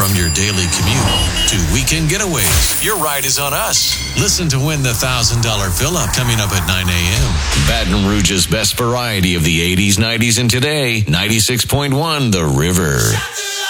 From your daily commute to weekend getaways, your ride is on us. Listen to Win the $1,000 fill-up coming up at 9 a.m. Baton Rouge's best variety of the 80s, 90s, and today, 96.1 The River.